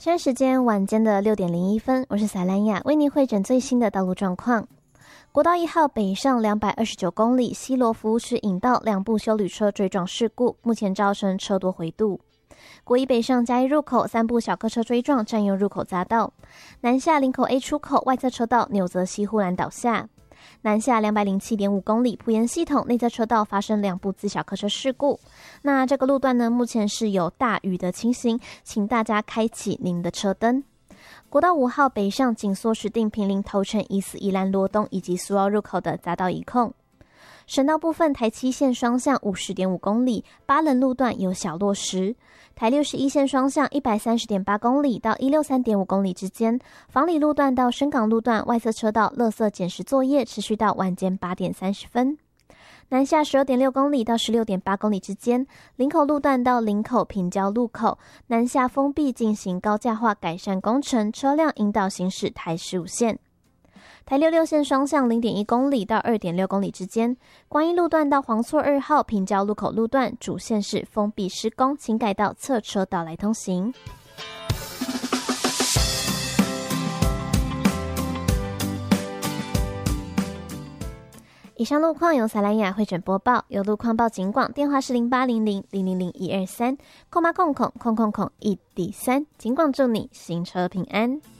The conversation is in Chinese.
现在时间晚间的6:01，我是撒兰雅，为您汇整最新的道路状况。国道1号北上229公里，西罗服务区引道2部休旅车追撞事故，目前造成车多回渡。国一北上嘉义入口3部小客车追撞，占用入口匝道。南下林口 A 出口外侧车道纽泽西护栏倒下。南下207.5公里，埔盐系统内侧车道发生2部自小客车事故。那这个路段呢，目前是有大雨的情形，请大家开启您的车灯。国道5号北上紧缩石碇坪林头城疑似宜兰罗东以及苏澳入口的匝道移控。省道部分，台7线双向50.5公里，巴仑路段有小落石；台61线双向130.8公里到163.5公里之间，房里路段到深港路段外侧车道垃圾捡拾作业持续到晚间8点30分。南下12.6公里到16.8公里之间，林口路段到林口平交路口南下封闭进行高架化改善工程，车辆引导行驶台15线。台66线双向0.1公里到2.6公里之间，观音路段到黄厝2号平交路口路段主线是封闭施工，请改道侧车道来通行。以上路况由撒兰雅汇整播报，有路况报警广，电话是0800000123，空1D3，警广祝你行车平安。